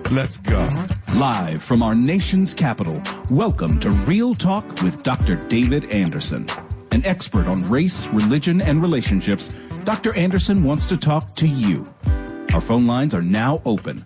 Let's go. Live from our nation's capital, welcome to Real Talk with Dr. David Anderson. An expert on race, religion, and relationships, Dr. Anderson wants to talk to you. Our phone lines are now open.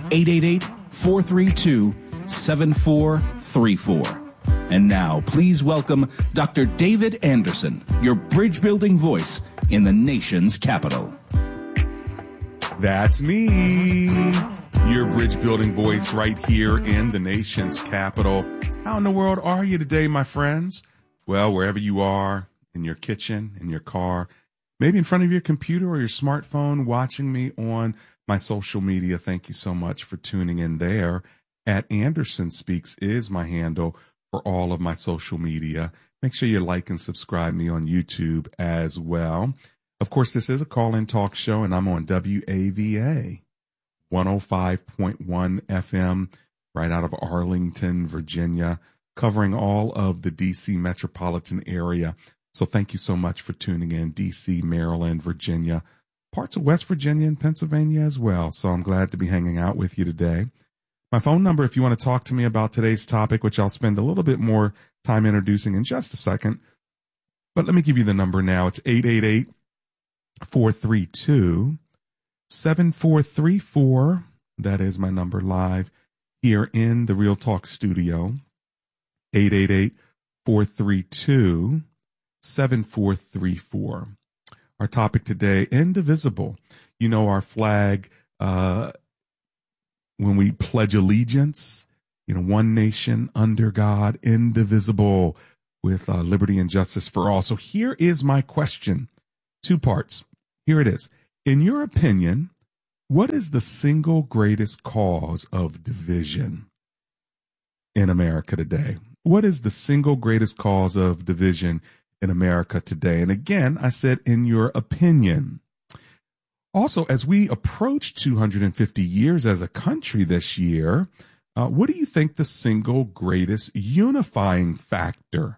888-432-7434. And now, please welcome Dr. David Anderson, your bridge-building voice in the nation's capital. That's me, your bridge-building voice right here in the nation's capital. How in the world are you today, my friends? Well, wherever you are, in your kitchen, in your car, maybe in front of your computer or your smartphone, watching me on my social media, thank you so much for tuning in there. At Anderson Speaks is my handle for all of my social media. Make sure you like and subscribe me on YouTube as well. Of course, this is a call-in talk show, and I'm on WAVA 105.1 FM right out of Arlington, Virginia, covering all of the D.C. metropolitan area. So thank you so much for tuning in, D.C., Maryland, Virginia, parts of West Virginia and Pennsylvania as well. So I'm glad to be hanging out with you today. My phone number, if you want to talk to me about today's topic, which I'll spend a little bit more time introducing in just a second, but let me give you the number now. It's 888-432-7434. That is my number live here in the Real Talk studio. 888-432-7434. Our topic today, indivisible. You know, our flag, when we pledge allegiance, you know, one nation under God, indivisible, with liberty and justice for all. So here is my question. 2 parts. Here it is. In your opinion, what is the single greatest cause of division in America today? What is the single greatest cause of division in America today? And again, I said, in your opinion. Also, as we approach 250 years as a country this year, what do you think the single greatest unifying factor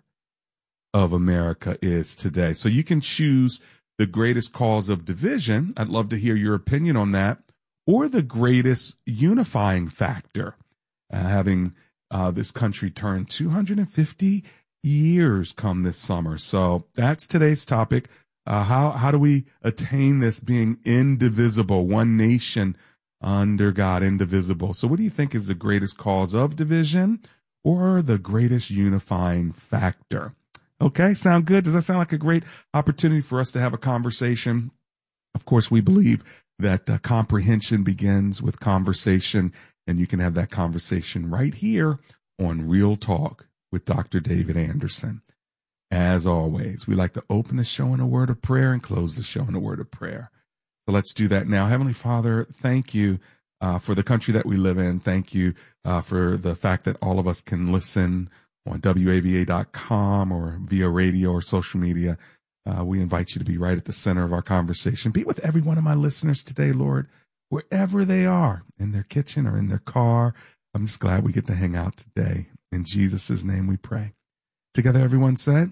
of America is today? So you can choose the greatest cause of division. I'd love to hear your opinion on that. Or the greatest unifying factor, having this country turn 250 years come this summer. So that's today's topic. How do we attain this being indivisible, one nation under God, indivisible? So what do you think is the greatest cause of division or the greatest unifying factor? Okay, sound good? Does that sound like a great opportunity for us to have a conversation? Of course, we believe that comprehension begins with conversation, and you can have that conversation right here on Real Talk with Dr. David Anderson. As always, we like to open the show in a word of prayer and close the show in a word of prayer. So let's do that now. Heavenly Father, thank you for the country that we live in. Thank you for the fact that all of us can listen on WAVA.com or via radio or social media. We invite you to be right at the center of our conversation. Be with every one of my listeners today, Lord, wherever they are, in their kitchen or in their car. I'm just glad we get to hang out today. In Jesus' name we pray. Together, everyone said,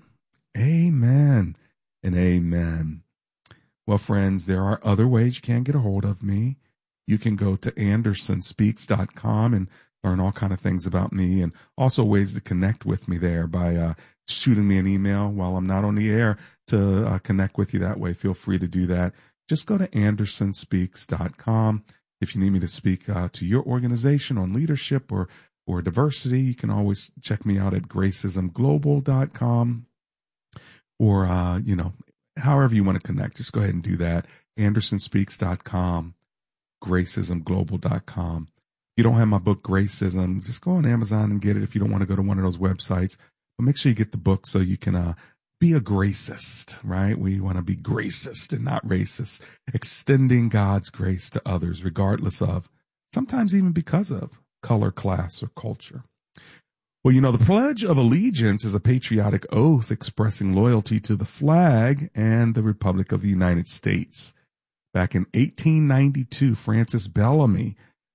amen and amen. Well, friends, there are other ways you can get a hold of me. You can go to andersonspeaks.com and learn all kind of things about me, and also ways to connect with me there by shooting me an email while I'm not on the air to connect with you that way. Feel free to do that. Just go to andersonspeaks.com. If you need me to speak to your organization on leadership or diversity, you can always check me out at gracismglobal.com, or, however you want to connect. Just go ahead and do that. andersonspeaks.com, gracismglobal.com. If you don't have my book, Gracism, just go on Amazon and get it if you don't want to go to one of those websites. But make sure you get the book so you can be a gracist, right? We want to be gracist and not racist, extending God's grace to others, regardless of, sometimes even because of, color, class, or culture. Well, the Pledge of Allegiance is a patriotic oath expressing loyalty to the flag and the Republic of the United States. Back in 1892, Francis Bellamy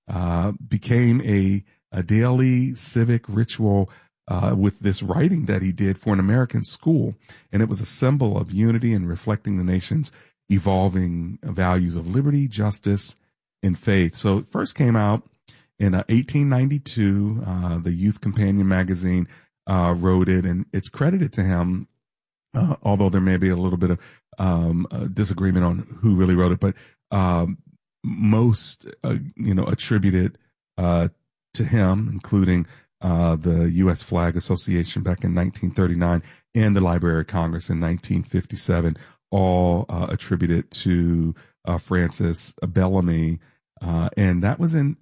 became a daily civic ritual with this writing that he did for an American school. And it was a symbol of unity and reflecting the nation's evolving values of liberty, justice, and faith. So it first came out In 1892, the Youth Companion magazine wrote it, and it's credited to him, although there may be a little bit of disagreement on who really wrote it, but most, attribute it to him, including the U.S. Flag Association back in 1939 and the Library of Congress in 1957, all attributed to Francis Bellamy. And that was in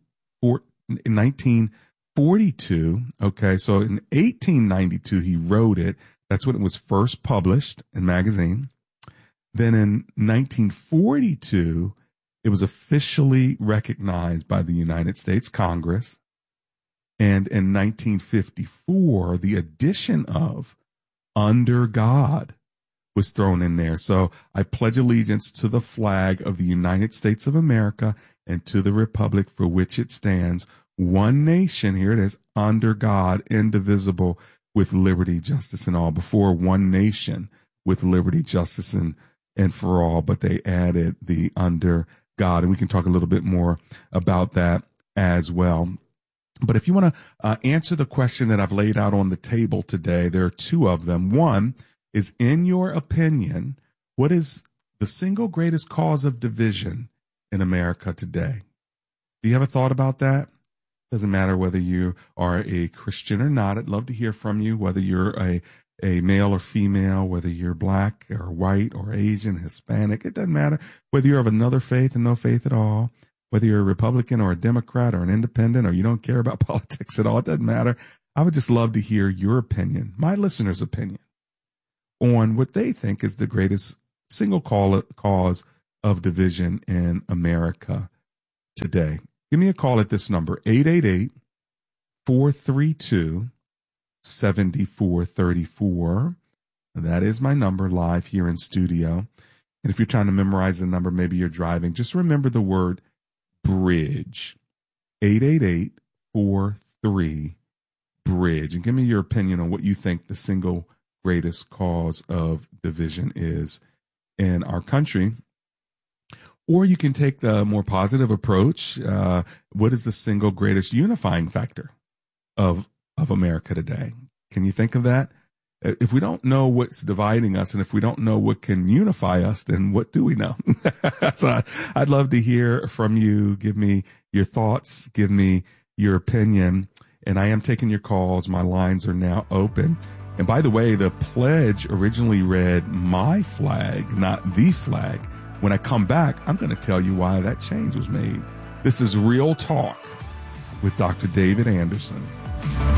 1942. Okay, so in 1892, he wrote it. That's when it was first published in magazine. Then in 1942, it was officially recognized by the United States Congress. And in 1954, the addition of Under God was thrown in there. So I pledge allegiance to the flag of the United States of America and to the republic for which it stands, one nation, here it is, under God, indivisible, with liberty, justice, and all. Before, one nation with liberty, justice, and for all, but they added the under God. And we can talk a little bit more about that as well. But if you want to answer the question that I've laid out on the table today, there are two of them. One is, in your opinion, what is the single greatest cause of division in America today? Do you have a thought about that? Doesn't matter whether you are a Christian or not. I'd love to hear from you, whether you're a male or female, whether you're black or white or Asian, Hispanic. It doesn't matter whether you're of another faith and no faith at all, whether you're a Republican or a Democrat or an independent, or you don't care about politics at all. It doesn't matter. I would just love to hear your opinion, my listeners' opinion, on what they think is the greatest single cause of division in America today. Give me a call at this number, 888-432-7434. That is my number, live here in studio. And if you're trying to memorize the number, maybe you're driving, just remember the word bridge. 888-43-BRIDGE. And give me your opinion on what you think the single greatest cause of division is in our country. Or you can take the more positive approach. What is the single greatest unifying factor of America today? Can you think of that? If we don't know what's dividing us, and if we don't know what can unify us, then what do we know? So I'd love to hear from you. Give me your thoughts. Give me your opinion. And I am taking your calls. My lines are now open. And by the way, the pledge originally read my flag, not the flag. When I come back, I'm going to tell you why that change was made. This is Real Talk with Dr. David Anderson.